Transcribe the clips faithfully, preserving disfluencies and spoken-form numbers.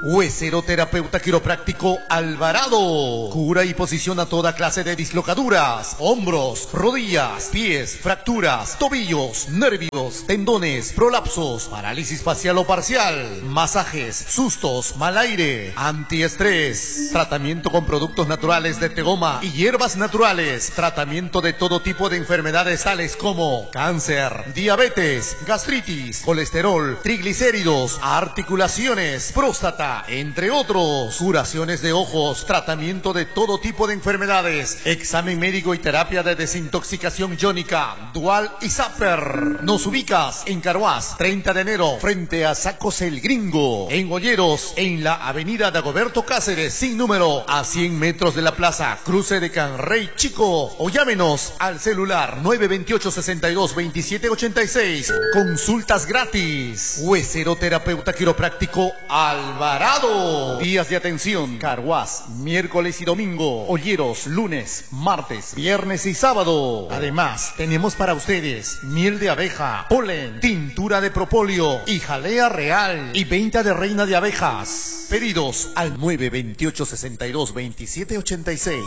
Huesero Terapeuta Quiropráctico Alvarado. Cura y posiciona toda clase de dislocaduras, hombros, rodillas, pies, fracturas, tobillos, nervios, tendones, prolapsos, parálisis facial o parcial, masajes, sustos, mal aire, antiestrés, tratamiento con productos naturales de tegoma y hierbas naturales, tratamiento de todo tipo de enfermedades tales como cáncer, diabetes, gastritis, colesterol, triglicéridos, articulaciones, próstata, entre otros, curaciones de ojos, tratamiento de todo tipo de enfermedades, examen médico y terapia de desintoxicación iónica, dual y zapper. Nos ubicas en Carhuaz, treinta de enero, frente a Sacos el Gringo, en Olleros, en la avenida Dagoberto Cáceres, sin número, a cien metros de la plaza, cruce de Canrey Chico, o llámenos al celular nueve dos ocho, seis dos, dos siete ocho seis, consultas gratis. Huesero Terapeuta Quiropráctico Alvarado. Días de atención: Carhuaz, miércoles y domingo. Olleros, lunes, martes, viernes y sábado. Además, tenemos para ustedes miel de abeja, polen, tintura de propóleo y jalea real y venta de reina de abejas. Pedidos al nueve dos ocho, seis dos, dos siete ocho seis.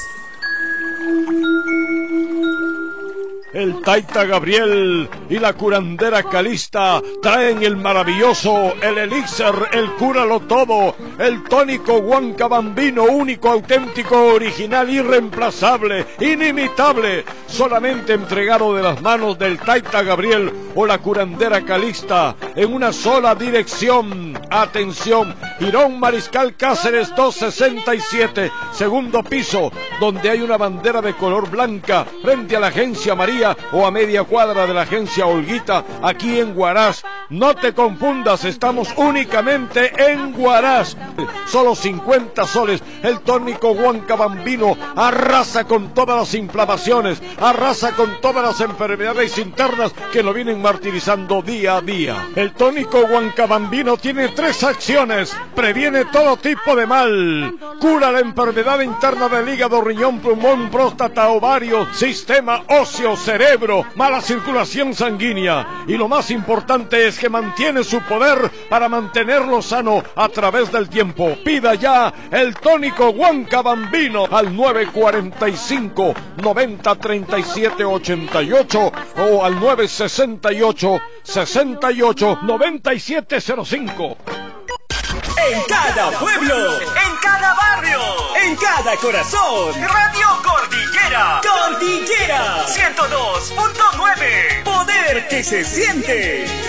El Taita Gabriel y la curandera Calista traen el maravilloso, el elixir, el cúralo todo, el tónico Huancabambino, único, auténtico, original, irreemplazable, inimitable, solamente entregado de las manos del Taita Gabriel o la curandera Calista en una sola dirección. Atención, Girón Mariscal Cáceres doscientos sesenta y siete, segundo piso, donde hay una bandera de color blanca frente a la agencia María, o a media cuadra de la agencia Olguita, aquí en Huaraz. No te confundas, estamos únicamente en Huaraz. Solo cincuenta soles. El tónico Huancabambino arrasa con todas las inflamaciones, arrasa con todas las enfermedades internas que lo vienen martirizando día a día. El tónico Huancabambino tiene tres acciones: previene todo tipo de mal, cura la enfermedad interna del hígado, riñón, pulmón, próstata, ovario, sistema óseo, cerebro, mala circulación sanguínea, y lo más importante es que mantiene su poder para mantenerlo sano a través del tiempo. Pida ya el tónico Huancabambino al nueve cuatro cinco, noventa, treinta y siete, ochenta y ocho o al nueve sesenta y ocho, sesenta y ocho, noventa y siete cero cinco. En cada pueblo, en cada barrio, en cada corazón, Radio Cordillera, Cordillera ciento dos punto nueve, poder que se siente.